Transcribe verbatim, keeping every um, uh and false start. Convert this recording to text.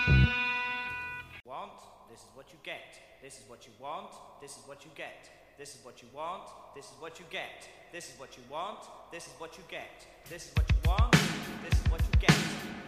Want, this is what you get. This is what you want, this is what you get. This is what you want, this is what you get. This is what you want, this is what you get. This is what you want, this is what you get.